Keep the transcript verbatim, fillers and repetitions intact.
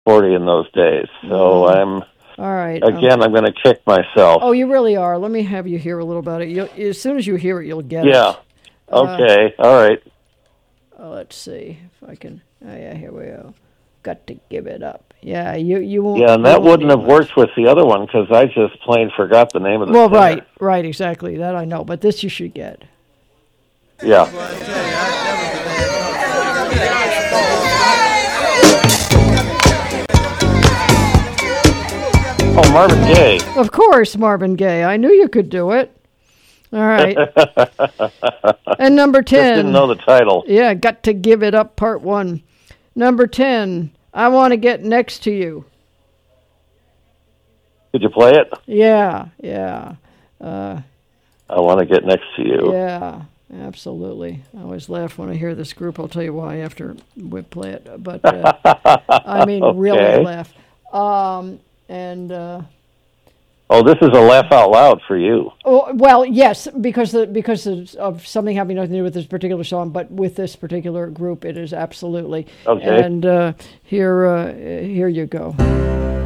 forty in those days. So Mm. I'm, All right. again, um, I'm going to kick myself. Oh, you really are. Let me have you hear a little about it. You'll, as soon as you hear it, you'll get Yeah. it. Uh, Okay. All right. oh, let's see if I can. Oh, yeah, here we go. Got to give it up. Yeah, you you won't. Yeah, and you that won't wouldn't need have much. worked with the other one because I just plain forgot the name of the Well, singer. right, right, exactly. That I know, but this you should get. Yeah. Oh, Marvin Gaye. Of course, Marvin Gaye. I knew you could do it. All right. And number ten. Just didn't know the title. Yeah, Got to Give It Up, Part One. Number ten. I Want to Get Next to You. Could you play it? Yeah, yeah, uh, I want to get next to you. yeah. Absolutely. I always laugh when I hear this group. I'll tell you why after we play it. But uh, I mean, Okay. really laugh. Um, and. Uh, Oh, this is a laugh out loud for you. Oh, well, yes, because the, because of, of something having nothing to do with this particular song, but with this particular group, it is absolutely. Okay. And uh, here, uh, here you go.